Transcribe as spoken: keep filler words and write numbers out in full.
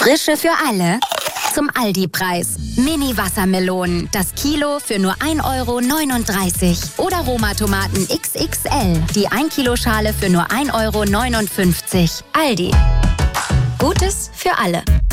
Frische für alle zum Aldi-Preis. Mini-Wassermelonen, das Kilo für nur ein Euro neununddreißig. Oder Roma-Tomaten X X L, die ein Kilo Schale für nur ein Euro neunundfünfzig. Aldi. Gutes für alle.